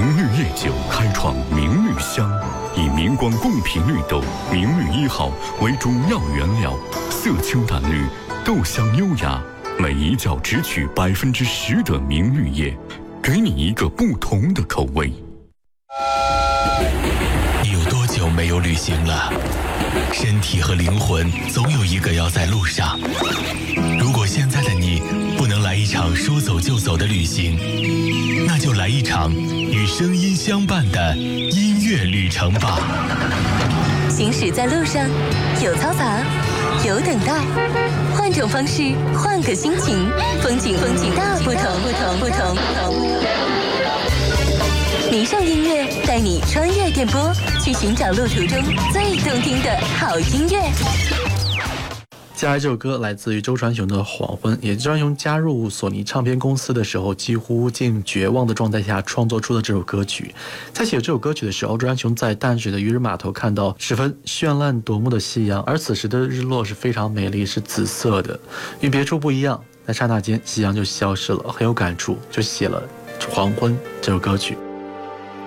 绿夜酒开创明绿香，以明光贡品绿豆明绿1号为主要原料，色清淡绿，豆香优雅，每一角只取10%的明绿叶，给你一个不同的口味。 你有多久没有旅行了？身体和灵魂总有一个要在路上。如果现在的你不能来一场说走就走的旅行，那就来一场与声音相伴的音乐旅程吧。 行驶在路上，有嘈杂，有等待，换种方式，换个心情，风景大不同。迷上音乐，带你穿越电波，去寻找路途中最动听的好音乐。 接下来这首歌来自于周传雄的《黄昏》，也是周传雄加入索尼唱片公司的时候，几乎近绝望的状态下创作出的这首歌曲。在写这首歌曲的时候，周传雄在淡水的渔人码头看到十分绚烂夺目的夕阳，而此时的日落是非常美丽，是紫色的，与别处不一样。在刹那间，夕阳就消失了，很有感触，就写了《黄昏》这首歌曲。